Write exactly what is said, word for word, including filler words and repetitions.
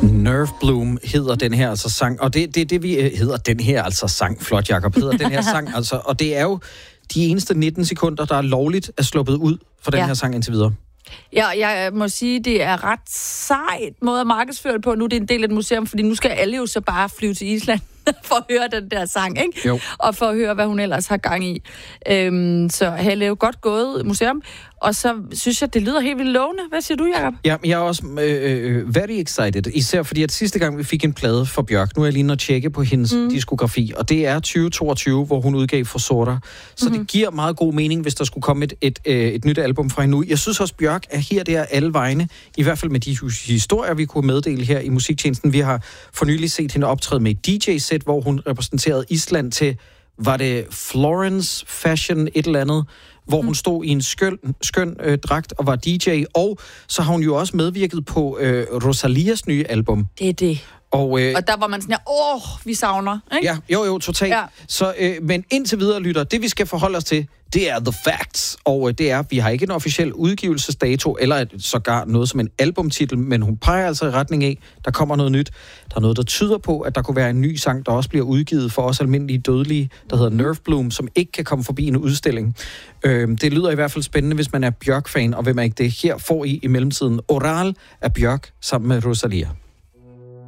Nerve Bloom hedder den her altså sang, og det, det, det vi øh, hedder den her altså sang, flot Jacob, hedder den her sang altså, og det er jo de eneste nitten sekunder, der er lovligt er sluppet ud for den ja. her sang indtil videre. Ja, jeg må sige, det er ret sejt måde at markedsføre det på. Nu er det en del af et museum, fordi nu skal alle jo så bare flyve til Island for at høre den der sang, ikke? Jo. Og for at høre, hvad hun ellers har gang i. Øhm, så Helle er jo godt gået museum, og så synes jeg, det lyder helt vildt lovende. Hvad siger du, Jacob? Ja, jeg er også øh, very excited, især fordi at sidste gang vi fik en plade for Bjørk, nu er jeg lige nødt at tjekke på hendes mm. diskografi, og det er tyve toogtyve, hvor hun udgav For Sorter. Så mm-hmm. det giver meget god mening, hvis der skulle komme et, et, et, et nyt album fra hende ud. Jeg synes også, Bjørk er her der alle vegne, i hvert fald med de historier, vi kunne meddele her i musiktjenesten. Vi har for nylig set hende optræde med et D J-sæt, hvor hun repræsenterede Island til, var det Florence Fashion et eller andet, hvor hun stod i en skøn, skøn øh, dragt og var D J, og så har hun jo også medvirket på øh, Rosalias nye album. Det er det. Og, øh, og der var man sådan her, åh, vi savner, ikke? Ja, jo, jo, totalt. Ja. Så, øh, men indtil videre, lytter, det vi skal forholde os til, det er The Facts, og øh, det er, vi har ikke en officiel udgivelsesdato, eller et, sågar noget som en albumtitel, men hun peger altså i retning af, der kommer noget nyt. Der er noget, der tyder på, at der kunne være en ny sang, der også bliver udgivet for os almindelige dødelige, der hedder Nerve Bloom, som ikke kan komme forbi en udstilling. Øh, det lyder i hvert fald spændende, hvis man er Bjørk-fan, og hvem er ikke det? Her får I i mellemtiden Oral af Bjørk sammen med Rosalia.